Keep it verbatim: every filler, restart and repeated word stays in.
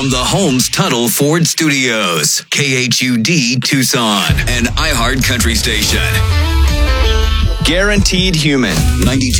From the Holmes Tuttle Ford Studios, K H U D Tucson, and iHeart Country Station. Guaranteed Human, ninety-two.